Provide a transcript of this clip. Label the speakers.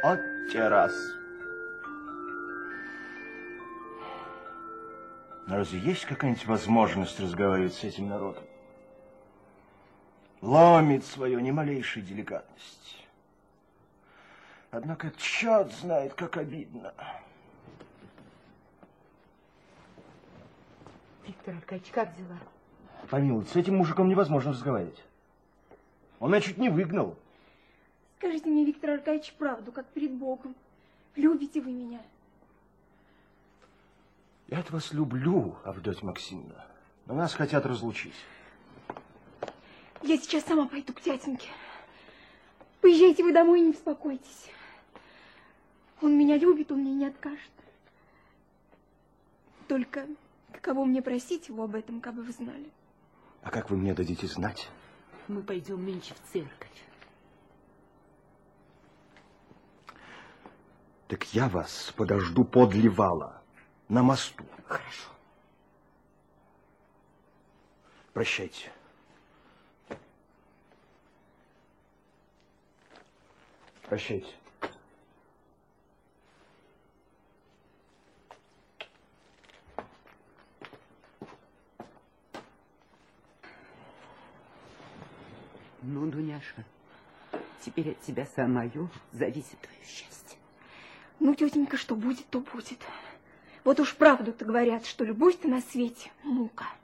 Speaker 1: от террас. Разве есть какая-нибудь возможность разговаривать с этим народом? Ломит свою ни малейшей деликатности. Однако черт знает, как обидно.
Speaker 2: Виктор Аркадьевич, как дела?
Speaker 1: Помилуй, с этим мужиком невозможно разговаривать. Он меня чуть не выгнал.
Speaker 3: Скажите мне, Виктор Аркадьевич, правду, как перед Богом. Любите вы меня?
Speaker 1: Я вас люблю, Авдотья Максимовна, но нас хотят разлучить.
Speaker 3: Я сейчас сама пойду к тятеньке. Поезжайте вы домой и не беспокойтесь. Он меня любит, он мне не откажет. Только кого мне просить его об этом, как бы вы знали?
Speaker 1: А как вы мне дадите знать?
Speaker 2: Мы пойдем нынче в церковь.
Speaker 1: Так я вас подожду подле вала, на мосту.
Speaker 2: Хорошо.
Speaker 1: Прощайте. Прощайте.
Speaker 2: Ну, Дуняша, теперь от тебя самое зависит твое счастье.
Speaker 3: Ну, тетенька, что будет, то будет. Вот уж правду-то говорят, что любовь-то на свете мука.